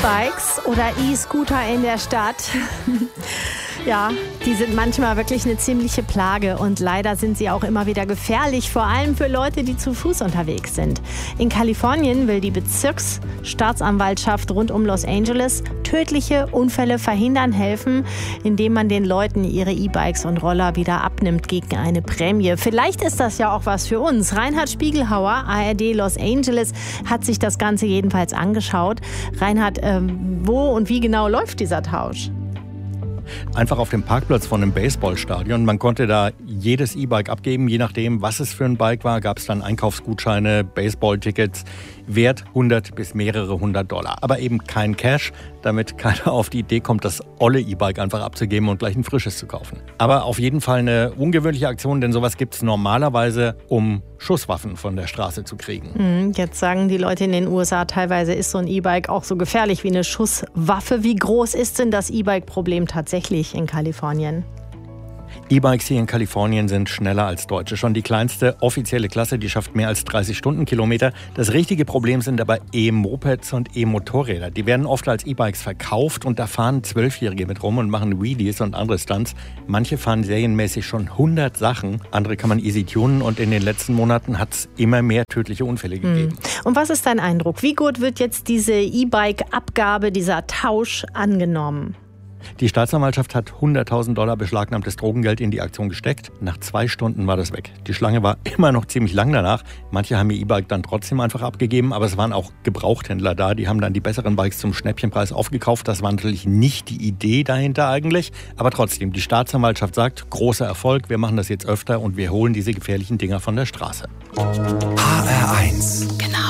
E-Bikes oder E-Scooter in der Stadt. Ja, die sind manchmal wirklich eine ziemliche Plage und leider sind sie auch immer wieder gefährlich, vor allem für Leute, die zu Fuß unterwegs sind. In Kalifornien will die Bezirksstaatsanwaltschaft rund um Los Angeles tödliche Unfälle verhindern helfen, indem man den Leuten ihre E-Bikes und Roller wieder abnimmt gegen eine Prämie. Vielleicht ist das ja auch was für uns. Reinhard Spiegelhauer, ARD Los Angeles, hat sich das Ganze jedenfalls angeschaut. Reinhard, wo und wie genau läuft dieser Tausch? Einfach auf dem Parkplatz von einem Baseballstadion. Man konnte da jedes E-Bike abgeben, je nachdem, was es für ein Bike war, gab es dann Einkaufsgutscheine, Baseballtickets, Wert 100 bis mehrere $100. Aber eben kein Cash, damit keiner auf die Idee kommt, das olle E-Bike einfach abzugeben und gleich ein frisches zu kaufen. Aber auf jeden Fall eine ungewöhnliche Aktion, denn sowas gibt es normalerweise, um Schusswaffen von der Straße zu kriegen. Jetzt sagen die Leute in den USA, teilweise ist so ein E-Bike auch so gefährlich wie eine Schusswaffe. Wie groß ist denn das E-Bike-Problem tatsächlich in Kalifornien? E-Bikes hier in Kalifornien sind schneller als deutsche. Schon die kleinste offizielle Klasse, die schafft mehr als 30 Stundenkilometer. Das richtige Problem sind aber E-Mopeds und E-Motorräder. Die werden oft als E-Bikes verkauft und da fahren 12-Jährige mit rum und machen Wheelies und andere Stunts. Manche fahren serienmäßig schon 100 Sachen, andere kann man easy tunen und in den letzten Monaten hat es immer mehr tödliche Unfälle gegeben. Und was ist dein Eindruck? Wie gut wird jetzt diese E-Bike-Abgabe, dieser Tausch angenommen? Die Staatsanwaltschaft hat $100.000 beschlagnahmtes Drogengeld in die Aktion gesteckt. Nach 2 Stunden war das weg. Die Schlange war immer noch ziemlich lang danach. Manche haben ihr E-Bike dann trotzdem einfach abgegeben, aber es waren auch Gebrauchthändler da. Die haben dann die besseren Bikes zum Schnäppchenpreis aufgekauft. Das war natürlich nicht die Idee dahinter eigentlich. Aber trotzdem, die Staatsanwaltschaft sagt, großer Erfolg, wir machen das jetzt öfter und wir holen diese gefährlichen Dinger von der Straße. HR1. Genau.